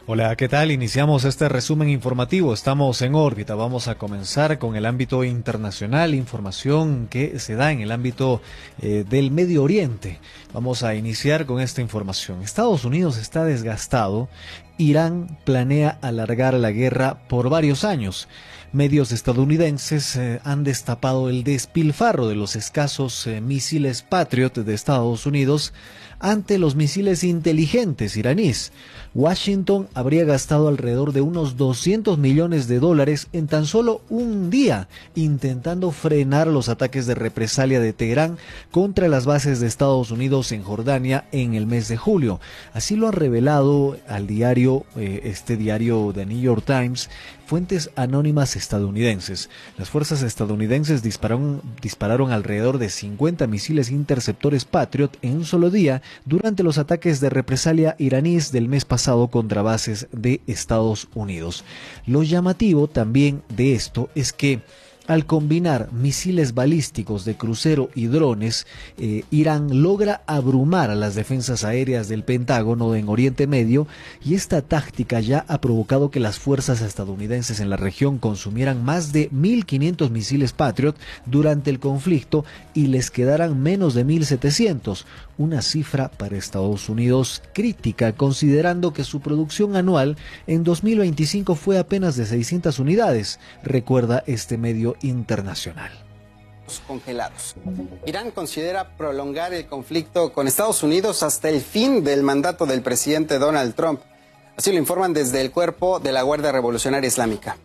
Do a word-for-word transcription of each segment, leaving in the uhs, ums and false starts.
Hola, ¿qué tal? Iniciamos este resumen informativo. Estamos en órbita. Vamos a comenzar con el ámbito internacional, información que se da en el ámbito eh, del Medio Oriente. Vamos a iniciar con esta información. Estados Unidos está desgastado. Irán planea alargar la guerra por varios años. Medios estadounidenses eh, han destapado el despilfarro de los escasos eh, misiles Patriot de Estados Unidos ante los misiles inteligentes iraníes. Washington habría gastado alrededor de unos doscientos millones de dólares en tan solo un día intentando frenar los ataques de represalia de Teherán contra las bases de Estados Unidos en Jordania en el mes de julio. Así lo han revelado al diario, eh, este diario The New York Times, fuentes anónimas estadounidenses. Las fuerzas estadounidenses dispararon, dispararon alrededor de cincuenta misiles interceptores Patriot en un solo día durante los ataques de represalia iraníes del mes pasado contra bases de Estados Unidos. Lo llamativo también de esto es que al combinar misiles balísticos de crucero y drones, eh, Irán logra abrumar a las defensas aéreas del Pentágono en Oriente Medio, y esta táctica ya ha provocado que las fuerzas estadounidenses en la región consumieran más de mil quinientos misiles Patriot durante el conflicto y les quedaran menos de mil setecientos, una cifra para Estados Unidos crítica, considerando que su producción anual en dos mil veinticinco fue apenas de seiscientas unidades, recuerda este medio internacional. Congelados. Irán considera prolongar el conflicto con Estados Unidos hasta el fin del mandato del presidente Donald Trump. Así lo informan desde el cuerpo de la Guardia Revolucionaria Islámica.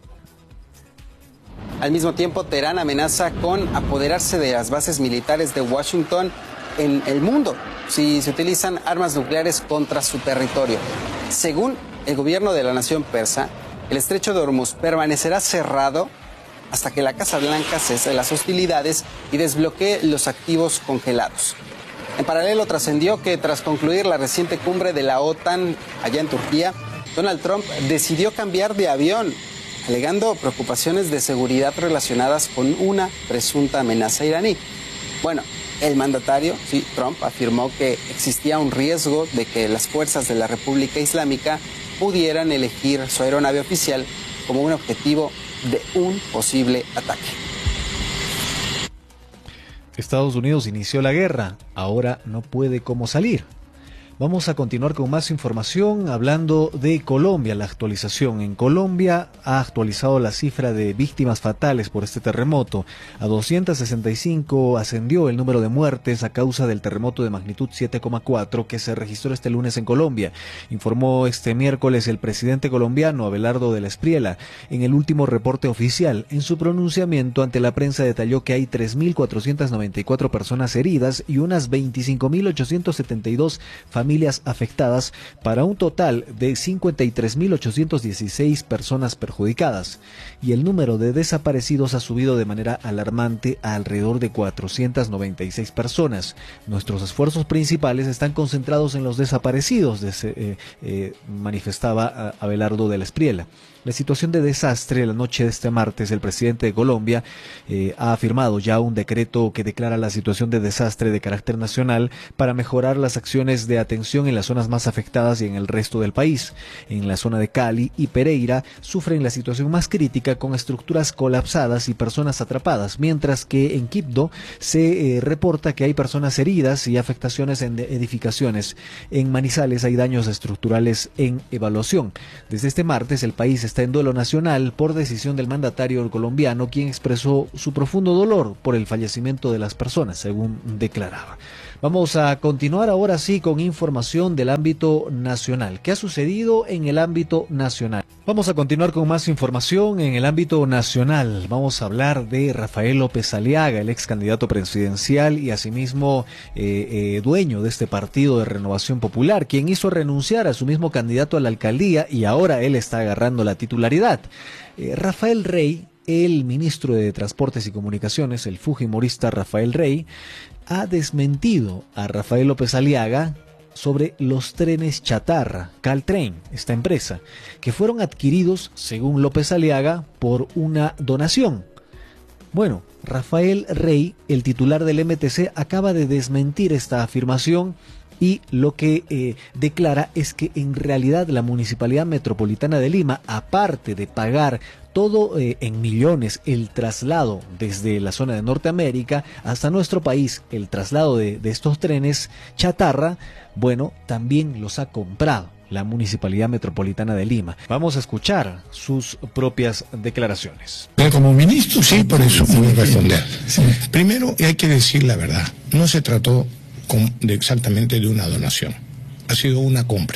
Al mismo tiempo, Teherán amenaza con apoderarse de las bases militares de Washington en el mundo si se utilizan armas nucleares contra su territorio. Según el gobierno de la nación persa, el estrecho de Hormuz permanecerá cerrado hasta que la Casa Blanca cese las hostilidades y desbloquee los activos congelados. En paralelo, trascendió que tras concluir la reciente cumbre de la OTAN allá en Turquía, Donald Trump decidió cambiar de avión, alegando preocupaciones de seguridad relacionadas con una presunta amenaza iraní. Bueno, el mandatario, sí, Trump, afirmó que existía un riesgo de que las fuerzas de la República Islámica pudieran elegir su aeronave oficial como un objetivo de un posible ataque. Estados Unidos inició la guerra, ahora no puede cómo salir. Vamos a continuar con más información hablando de Colombia. La actualización en Colombia ha actualizado la cifra de víctimas fatales por este terremoto. A doscientos sesenta y cinco ascendió el número de muertes a causa del terremoto de magnitud siete coma cuatro que se registró este lunes en Colombia, informó este miércoles el presidente colombiano Abelardo del Espriella. En el último reporte oficial, en su pronunciamiento ante la prensa, detalló que hay tres mil cuatrocientas noventa y cuatro personas heridas y unas veinticinco mil ochocientos setenta y dos familias afectadas, para un total de cincuenta y tres mil ochocientas dieciséis personas perjudicadas, y el número de desaparecidos ha subido de manera alarmante a alrededor de cuatrocientas noventa y seis personas. Nuestros esfuerzos principales están concentrados en los desaparecidos, eh, eh, manifestaba Abelardo del Espriella. La situación de desastre. La noche de este martes, el presidente de Colombia eh, ha firmado ya un decreto que declara la situación de desastre de carácter nacional para mejorar las acciones de atención en las zonas más afectadas y en el resto del país. En la zona de Cali y Pereira sufren la situación más crítica, con estructuras colapsadas y personas atrapadas, mientras que en Quibdó se eh, reporta que hay personas heridas y afectaciones en edificaciones. En Manizales hay daños estructurales en evaluación. Desde este martes, el país está en duelo nacional por decisión del mandatario colombiano, quien expresó su profundo dolor por el fallecimiento de las personas, según declaraba. Vamos a continuar ahora sí con información del ámbito nacional. ¿Qué ha sucedido en el ámbito nacional? Vamos a continuar con más información en el ámbito nacional. Vamos a hablar de Rafael López Aliaga, el ex candidato presidencial y asimismo eh, eh, dueño de este partido de Renovación Popular, quien hizo renunciar a su mismo candidato a la alcaldía y ahora él está agarrando la titularidad. Eh, Rafael Rey, el ministro de Transportes y Comunicaciones, el fujimorista Rafael Rey, ha desmentido a Rafael López Aliaga sobre los trenes chatarra, Caltrain, esta empresa, que fueron adquiridos, según López Aliaga, por una donación. Bueno, Rafael Rey, el titular del M T C, acaba de desmentir esta afirmación y lo que eh, declara es que en realidad la Municipalidad Metropolitana de Lima, aparte de pagar todo eh, en millones el traslado desde la zona de Norteamérica hasta nuestro país, el traslado de, de estos trenes chatarra, bueno, también los ha comprado la Municipalidad Metropolitana de Lima. Vamos a escuchar sus propias declaraciones. Como ministro, sí, por eso voy a responder. Sí. Primero, hay que decir la verdad, no se trató con, de exactamente de una donación, ha sido una compra,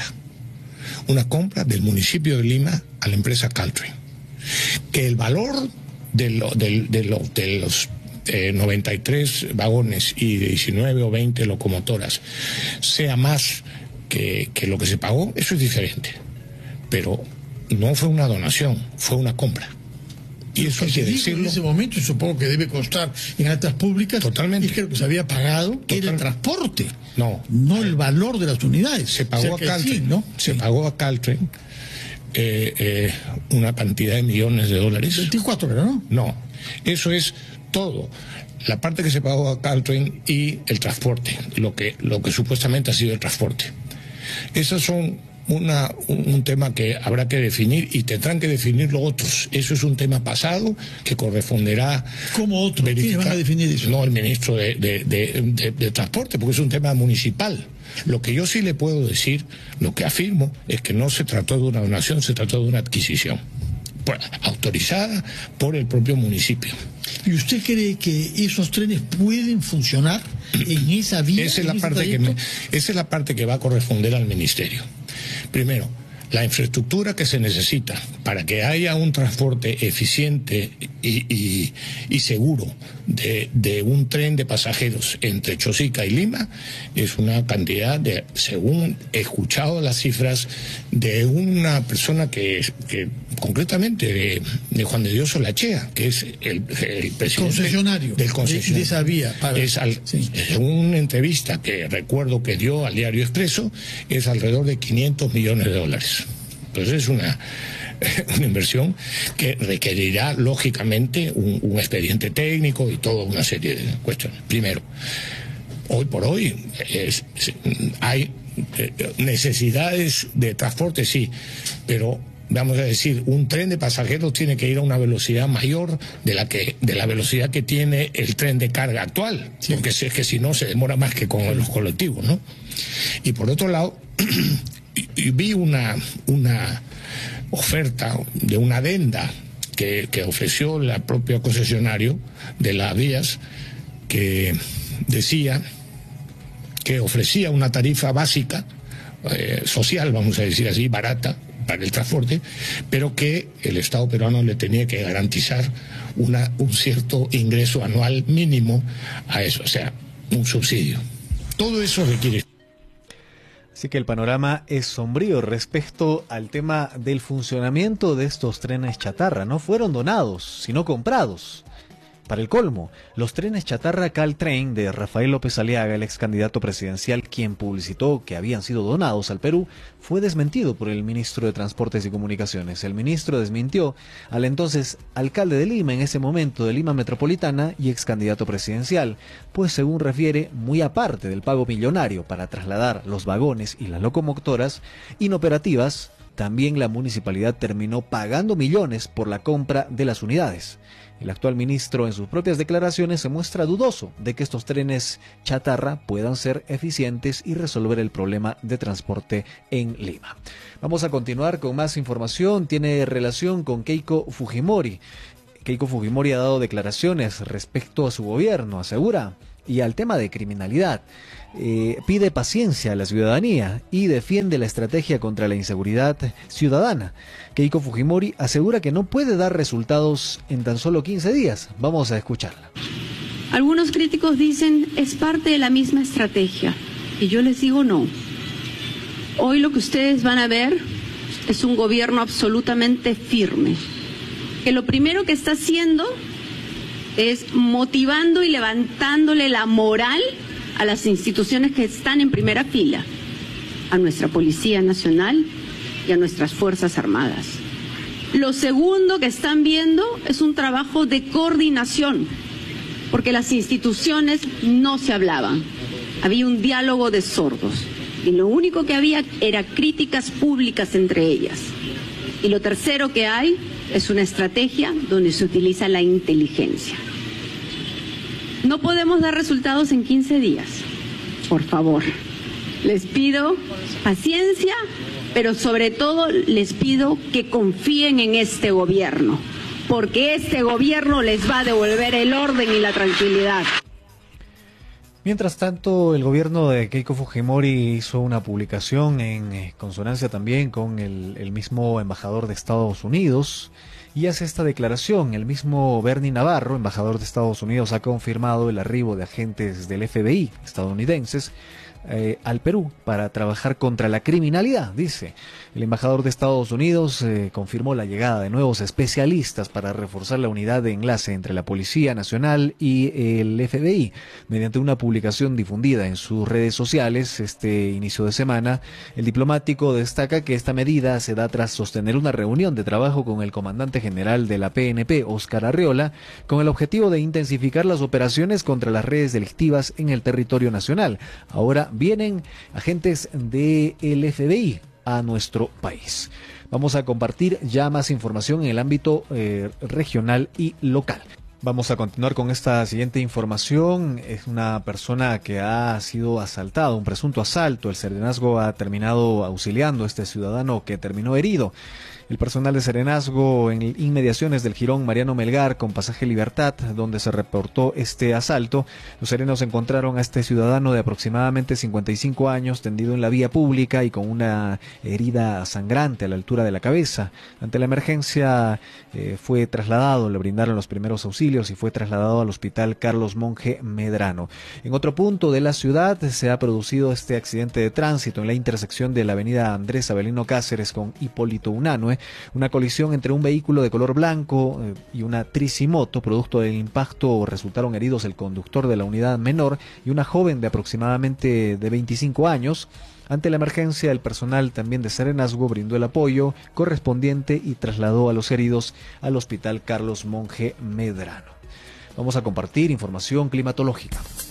una compra del municipio de Lima a la empresa Caltrain. Que el valor de, lo, de, de, lo, de los eh, noventa y tres vagones y de diecinueve o veinte locomotoras sea más que, que lo que se pagó, eso es diferente. Pero no fue una donación, fue una compra. Y eso hay que decirlo. En ese momento, y supongo que debe constar en actas públicas, totalmente. Y creo que se había pagado Total... era el transporte, no, no el valor de las unidades. Se pagó o sea, a Caltrain, sí, ¿no? Se sí. pagó a Caltrain. Eh, eh, una cantidad de millones de dólares. veinticuatro, ¿no? No, eso es todo. La parte que se pagó a Caltrain y el transporte, lo que, lo que supuestamente ha sido el transporte. Esos son una, un, un tema que habrá que definir y tendrán que definirlo otros. Eso es un tema pasado que corresponderá. ¿Cómo otros? ¿Quiénes van a definir eso? No, el ministro de, de, de, de, de Transporte, porque es un tema municipal. Lo que yo sí le puedo decir, lo que afirmo, es que no se trató de una donación, se trató de una adquisición por, autorizada por el propio municipio. ¿Y usted cree que esos trenes pueden funcionar en esa vía? Esa es la parte que me, esa es la parte que va a corresponder al ministerio. Primero, la infraestructura que se necesita para que haya un transporte eficiente y, y, y seguro de, de un tren de pasajeros entre Chosica y Lima es una cantidad de, según he escuchado las cifras, de una persona que, que concretamente de, de Juan de Dios Olachea, que es el, el presidente concesionario del concesionario de, de esa vía. Para... Es al, sí. Según una entrevista que recuerdo que dio al Diario Expreso, es alrededor de quinientos millones de dólares. Entonces es una, una inversión que requerirá lógicamente un, un expediente técnico y toda una serie de cuestiones. Primero, hoy por hoy es, hay necesidades de transporte, sí, pero vamos a decir, un tren de pasajeros tiene que ir a una velocidad mayor de la que de la velocidad que tiene el tren de carga actual, sí. Porque es que si no se demora más que con los colectivos, ¿no? Y por otro lado, y vi una, una oferta de una adenda que, que ofreció la propia concesionario de las vías, que decía que ofrecía una tarifa básica, eh, social, vamos a decir así, barata para el transporte, pero que el Estado peruano le tenía que garantizar una, un cierto ingreso anual mínimo a eso, o sea, un subsidio. Todo eso requiere... Así que el panorama es sombrío respecto al tema del funcionamiento de estos trenes chatarra. No fueron donados, sino comprados. Para el colmo, los trenes chatarra Caltrain de Rafael López Aliaga, el ex candidato presidencial, quien publicitó que habían sido donados al Perú, fue desmentido por el ministro de Transportes y Comunicaciones. El ministro desmintió al entonces alcalde de Lima, en ese momento de Lima Metropolitana y ex candidato presidencial, pues según refiere, muy aparte del pago millonario para trasladar los vagones y las locomotoras inoperativas, también la municipalidad terminó pagando millones por la compra de las unidades. El actual ministro en sus propias declaraciones se muestra dudoso de que estos trenes chatarra puedan ser eficientes y resolver el problema de transporte en Lima. Vamos a continuar con más información. Tiene relación con Keiko Fujimori. Keiko Fujimori ha dado declaraciones respecto a su gobierno, asegura, y al tema de criminalidad. Eh, pide paciencia a la ciudadanía y defiende la estrategia contra la inseguridad ciudadana. Keiko Fujimori asegura que no puede dar resultados en tan solo quince días. Vamos a escucharla. Algunos críticos dicen es parte de la misma estrategia y yo les digo no. Hoy lo que ustedes van a ver es un gobierno absolutamente firme, que lo primero que está haciendo es motivando y levantándole la moral a las instituciones que están en primera fila, a nuestra Policía Nacional y a nuestras Fuerzas Armadas. Lo segundo que están viendo es un trabajo de coordinación, porque las instituciones no se hablaban, había un diálogo de sordos. Y lo único que había era críticas públicas entre ellas. Y lo tercero que hay es una estrategia donde se utiliza la inteligencia. No podemos dar resultados en quince días. Por favor, les pido paciencia, pero sobre todo les pido que confíen en este gobierno, porque este gobierno les va a devolver el orden y la tranquilidad. Mientras tanto, el gobierno de Keiko Fujimori hizo una publicación en consonancia también con el, el mismo embajador de Estados Unidos y hace esta declaración. El mismo Bernie Navarro, embajador de Estados Unidos, ha confirmado el arribo de agentes del F B I estadounidenses Eh, al Perú para trabajar contra la criminalidad, dice. El embajador de Estados Unidos eh, confirmó la llegada de nuevos especialistas para reforzar la unidad de enlace entre la Policía Nacional y el F B I. Mediante una publicación difundida en sus redes sociales este inicio de semana, el diplomático destaca que esta medida se da tras sostener una reunión de trabajo con el comandante general de la P N P, Óscar Arriola, con el objetivo de intensificar las operaciones contra las redes delictivas en el territorio nacional. Ahora vienen agentes del F B I a nuestro país. Vamos a compartir ya más información en el ámbito eh, regional y local. Vamos a continuar con esta siguiente información. Es una persona que ha sido asaltada, un presunto asalto. El Serenazgo ha terminado auxiliando a este ciudadano que terminó herido. El personal de Serenazgo en inmediaciones del Jirón Mariano Melgar con pasaje Libertad, donde se reportó este asalto. Los serenos encontraron a este ciudadano de aproximadamente cincuenta y cinco años tendido en la vía pública y con una herida sangrante a la altura de la cabeza. Ante la emergencia eh, fue trasladado, le brindaron los primeros auxilios y fue trasladado al hospital Carlos Monge Medrano. En otro punto de la ciudad se ha producido este accidente de tránsito en la intersección de la avenida Andrés Avelino Cáceres con Hipólito Unanue. Una colisión entre un vehículo de color blanco eh, y una tricimoto. Producto del impacto resultaron heridos el conductor de la unidad menor y una joven de aproximadamente de veinticinco años. Ante la emergencia, el personal también de Serenazgo brindó el apoyo correspondiente y trasladó a los heridos al hospital Carlos Monge Medrano. Vamos a compartir información climatológica.